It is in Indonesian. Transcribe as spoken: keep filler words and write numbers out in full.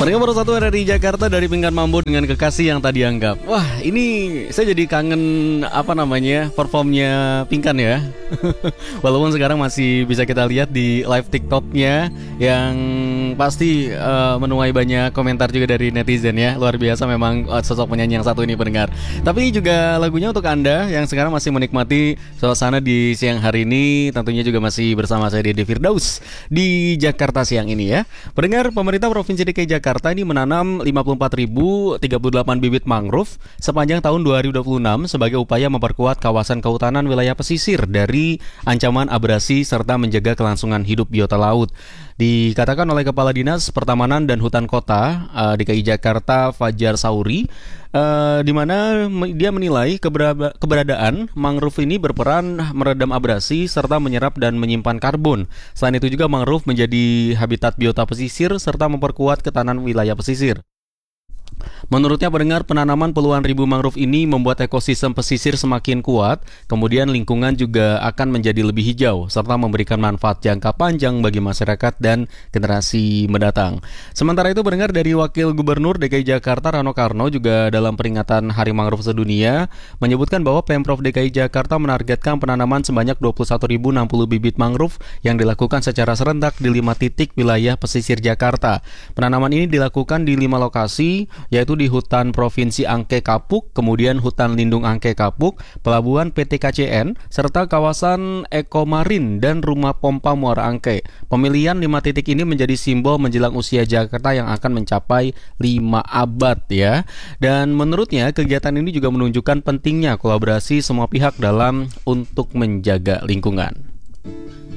Mereka baru satu ada di Jakarta dari Pingkan Mambo dengan Kekasih yang tadi anggap. Wah, ini saya jadi kangen apa namanya performnya Pingkan ya. Walaupun sekarang masih bisa kita lihat di live TikToknya yang pasti uh, menuai banyak komentar juga dari netizen ya. Luar biasa memang uh, sosok penyanyi yang satu ini pendengar. Tapi juga lagunya untuk Anda yang sekarang masih menikmati suasana di siang hari ini, tentunya juga masih bersama saya Dede Firdaus di Jakarta siang ini ya. Pendengar, pemerintah Provinsi D K I Jakarta ini menanam lima puluh empat ribu tiga puluh delapan bibit mangrove sepanjang tahun dua ribu dua puluh enam sebagai upaya memperkuat kawasan kehutanan wilayah pesisir dari ancaman abrasi serta menjaga kelangsungan hidup biota laut. Dikatakan oleh Kepala Dinas Pertamanan dan Hutan Kota uh, D K I Jakarta Fajar Sauri, uh, di mana dia menilai keberada- keberadaan mangrove ini berperan meredam abrasi serta menyerap dan menyimpan karbon. Selain itu juga mangrove menjadi habitat biota pesisir serta memperkuat ketahanan wilayah pesisir. Menurutnya pendengar, penanaman puluhan ribu mangrove ini membuat ekosistem pesisir semakin kuat, kemudian lingkungan juga akan menjadi lebih hijau, serta memberikan manfaat jangka panjang bagi masyarakat dan generasi mendatang. Sementara itu pendengar, dari Wakil Gubernur D K I Jakarta Rano Karno juga dalam peringatan Hari Mangrove Sedunia menyebutkan bahwa Pemprov D K I Jakarta menargetkan penanaman sebanyak dua puluh satu ribu enam puluh bibit mangrove yang dilakukan secara serentak di lima titik wilayah pesisir Jakarta. Penanaman ini dilakukan di lima lokasi, yaitu di Hutan Provinsi Angke Kapuk, kemudian Hutan Lindung Angke Kapuk, Pelabuhan P T K C N, serta kawasan Ekomarin dan Rumah Pompa Muara Angke. Pemilihan lima titik ini menjadi simbol menjelang usia Jakarta yang akan mencapai lima abad ya. Dan menurutnya kegiatan ini juga menunjukkan pentingnya kolaborasi semua pihak dalam untuk menjaga lingkungan.